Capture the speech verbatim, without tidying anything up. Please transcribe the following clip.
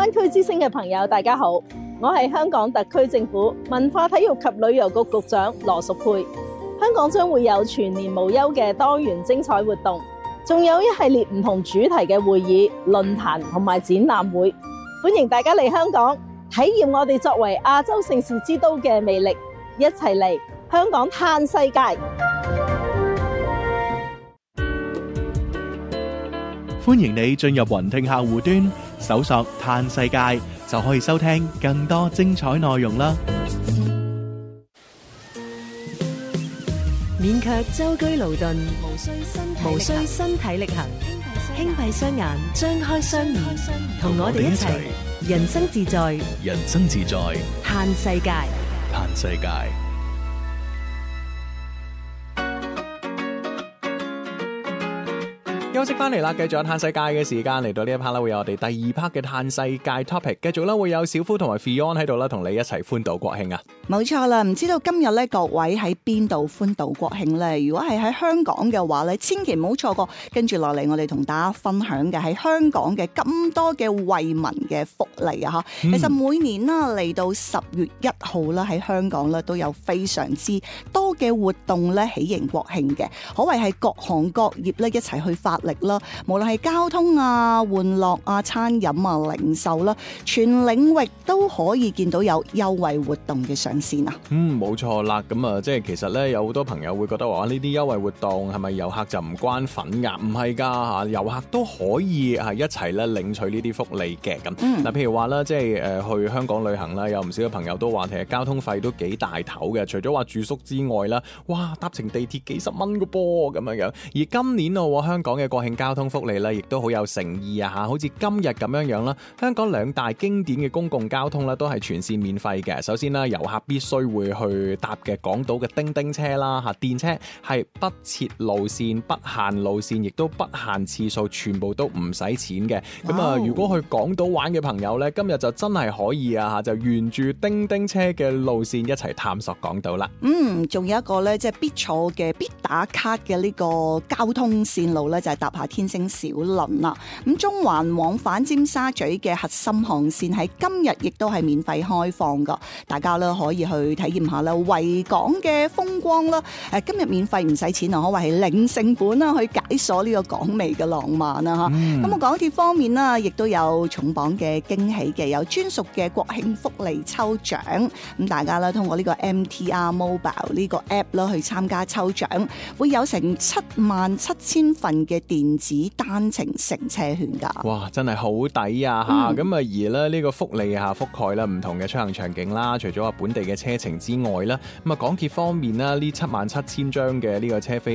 灣區之聲嘅朋友，大家好，我係香港特區政府文化體育及旅遊局局長羅淑佩。香港將會有全年無休嘅多元精彩活動，仲有一系列唔同主題嘅會議、論壇同埋展覽會，歡迎大家嚟香港體驗我哋作為亞洲盛事之都嘅魅力，一齊嚟香港嘆世界。 歡迎你進入雲聽客戶端，搜索嘆世界就可以收聽更多精彩內容啦。 免卻舟車勞頓，無需身體無需身體力行，輕閉雙眼，張開雙耳，同我哋一齊人生自在， 人生自在， 嘆世界， 嘆世界。 休息翻嚟啦，繼續有嘆世界嘅時間，嚟到呢一 part 啦，會有我哋第二 part 嘅嘆世界 topic， 繼續啦，會有小夫同埋 Fion 喺度啦，同你一齊歡度國慶啊！ 冇錯啦，唔知道今日咧各位喺邊度歡度國慶咧？如果係喺香港嘅話咧，千祈唔好錯過跟住落嚟我哋同大家分享嘅喺香港嘅咁多嘅惠民嘅福利啊！吓、嗯，其實每年啦嚟到十月一號啦，喺香港咧都有非常之多嘅活動咧喜迎國慶嘅，可謂係各行各業咧一齊去發力啦，無論係交通啊、玩樂啊、餐飲啊、零售啦，全領域都可以見到有優惠活動嘅上線啊！ 嗯，冇錯啦，咁啊，即係其實咧有好多朋友會覺得話呢啲優惠活動係咪遊客就唔關份噶？唔係噶吓，遊客都可以係一齊咧領取呢啲福利嘅咁。嗱、嗯，譬如話啦，即係誒去香港旅行啦，有唔少嘅朋友都話其實交通費都幾大頭嘅，除咗話住宿之外啦，哇，搭乘地鐵幾十蚊噶噃咁樣樣。而今年啊，香港嘅國慶交通福利咧，亦都好有誠意啊吓，好似今日咁樣樣啦，香港兩大經典嘅公共交通咧都係全線免費嘅。首先啦，遊客必須會去搭嘅港島嘅叮叮車啦吓，電車係不設路線、不限路線，亦都不限次數，全部都唔使錢嘅。咁啊，如果去港島玩嘅朋友咧，今日就真係可以啊吓，就沿住叮叮車嘅路線一齊探索港島啦。 嗯，仲有一個咧，即係必坐嘅、必打卡嘅呢個交通線路咧，就係搭下天星小輪啦。咁中環往返尖沙咀嘅核心航線喺今日亦都係免費開放噶，大家咧可以去體驗下啦，維港嘅風光啦。誒，今日免費唔使錢啊，可謂係零成本啦，去解鎖呢個港味嘅浪漫啊！吓、嗯，咁啊，港鐵方面啦，亦都有重磅嘅驚喜嘅，有專屬嘅國慶福利抽獎。咁大家咧通過呢個 M T R Mobile 呢個 app 啦去參加抽獎，會有成七萬七千份嘅電子單程乘車券噶。 哇，真係好抵啊吓！咁、嗯、啊，而咧呢個福利啊覆蓋啦唔同嘅出行場景啦，除咗話本地嘅車程之外啦，咁啊港鐵方面啦，呢七萬七千張嘅呢個車飛